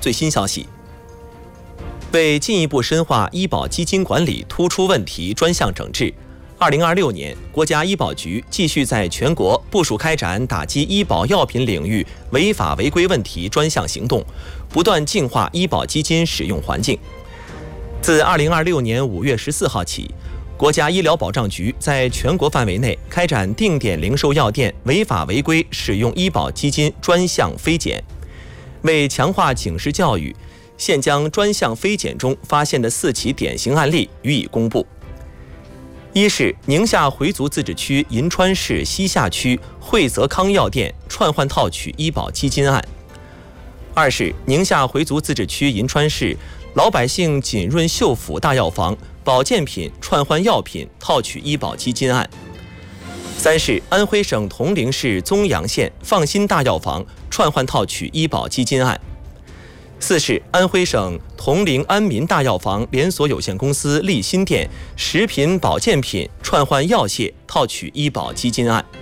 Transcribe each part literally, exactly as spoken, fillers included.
最新消息，为进一步深化医保基金管理突出问题专项整治，二零二六年，国家医保局继续在全国部署开展打击医保药品领域违法违规问题专项行动，不断净化医保基金使用环境。自二零二六年五月十四号起，国家医疗保障局在全国范围内开展定点零售药店违法违规使用医保基金专项非检。为强化警示教育，现将专项非检中发现的四起典型案例予以公布。一是宁夏回族自治区银川市西夏区惠泽康药店串换套取医保基金案；二是宁夏回族自治区银川市老百姓锦润秀府大药房保健品串换药品套取医保基金案；三是安徽省铜陵市宗阳县放心大药房串换套取医保基金案；四是安徽省铜陵安民大药房连锁有限公司立新店食品保健品串换药械套取医保基金案。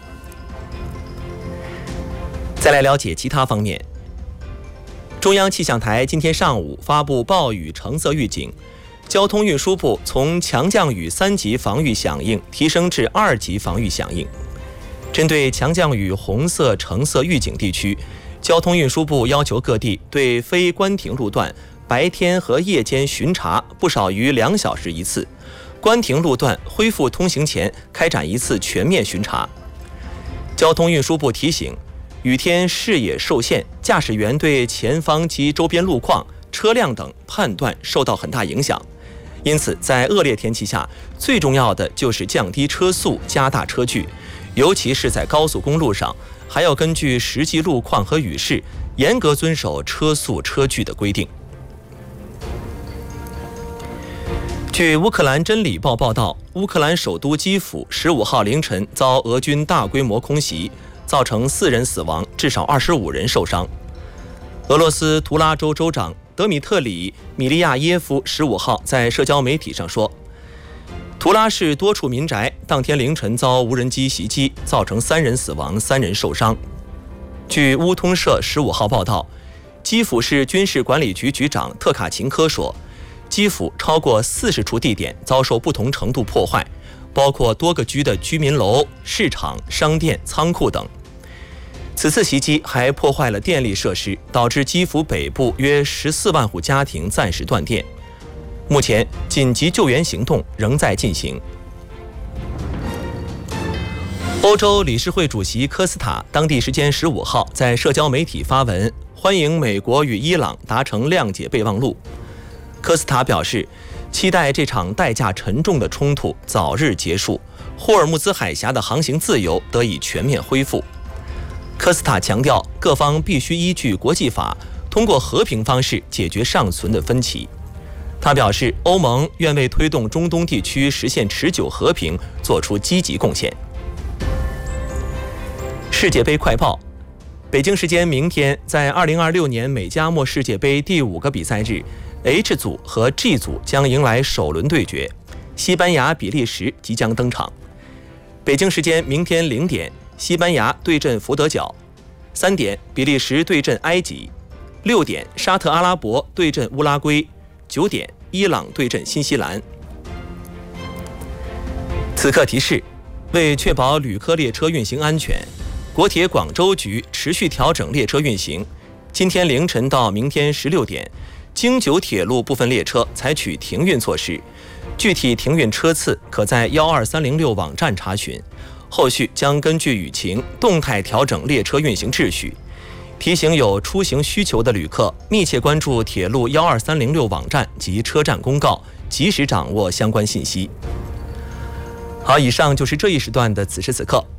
再来了解其他方面，中央气象台今天上午发布暴雨橙色预警，交通运输部从强降雨三级防御响应提升至二级防御响应。针对强降雨红色、橙色预警地区，交通运输部要求各地对非关停路段白天和夜间巡查不少于两小时一次，关停路段恢复通行前开展一次全面巡查。交通运输部提醒，雨天视野受限，驾驶员对前方及周边路况、车辆等判断受到很大影响。因此，在恶劣天气下，最重要的就是降低车速，加大车距，尤其是在高速公路上，还要根据实际路况和雨势，严格遵守车速车距的规定。据乌克兰真理报报道，乌克兰首都基辅十五号凌晨遭俄军大规模空袭，造成四人死亡，至少二十五人受伤。俄罗斯图拉州州长德米特里·米利亚耶夫十五号在社交媒体上说，图拉市多处民宅当天凌晨遭无人机袭击，造成三人死亡，三人受伤。据乌通社十五号报道，基辅市军事管理局局长特卡琴科说，基辅超过四十处地点遭受不同程度破坏，包括多个区的居民楼、市场、商店、仓库等。此次袭击还破坏了电力设施，导致基辅北部约十四万户家庭暂时断电。目前紧急救援行动仍在进行。欧洲理事会主席科斯塔当地时间十五号在社交媒体发文，欢迎美国与伊朗达成谅解备忘录。科斯塔表示，期待这场代价沉重的冲突早日结束，霍尔木兹海峡的航行自由得以全面恢复。科斯塔强调，各方必须依据国际法，通过和平方式解决尚存的分歧。他表示，欧盟愿为推动中东地区实现持久和平做出积极贡献。世界杯快报，北京时间明天，在二零二六年美加墨世界杯第五个比赛日， H 组和 G 组将迎来首轮对决，西班牙、比利时即将登场。北京时间明天零点，西班牙对阵佛得角；三点，比利时对阵埃及；六点，沙特阿拉伯对阵乌拉圭；九点，伊朗对阵新西兰。此刻提示：为确保旅客列车运行安全，国铁广州局持续调整列车运行。今天凌晨到明天十六点，京九铁路部分列车采取停运措施，具体停运车次可在一二三零六网站查询。后续将根据雨情动态调整列车运行秩序。提醒有出行需求的旅客密切关注铁路一二三零六网站及车站公告，及时掌握相关信息。好，以上就是这一时段的此时此刻。